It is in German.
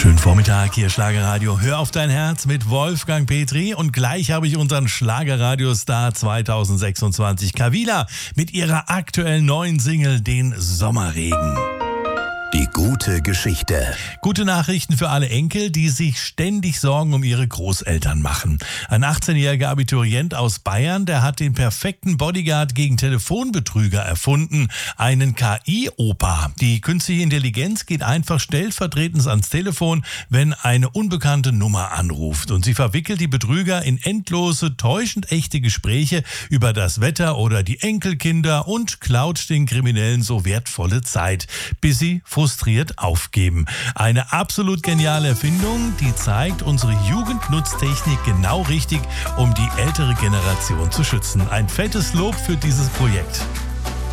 Schönen Vormittag, hier Schlagerradio. Hör auf dein Herz mit Wolfgang Petri. Und gleich habe ich unseren Schlagerradiostar 2026, Kavila, mit ihrer aktuellen neuen Single Den Sommerregen. Die gute Geschichte. Gute Nachrichten für alle Enkel, die sich ständig Sorgen um ihre Großeltern machen. Ein 18-jähriger Abiturient aus Bayern, der hat den perfekten Bodyguard gegen Telefonbetrüger erfunden. Einen KI-Opa. Die künstliche Intelligenz geht einfach stellvertretend ans Telefon, wenn eine unbekannte Nummer anruft. Und sie verwickelt die Betrüger in endlose, täuschend echte Gespräche über das Wetter oder die Enkelkinder und klaut den Kriminellen so wertvolle Zeit, bis sie frustriert aufgeben. Eine absolut geniale Erfindung, die zeigt, unsere Jugend nutzt Technik genau richtig, um die ältere Generation zu schützen. Ein fettes Lob für dieses Projekt.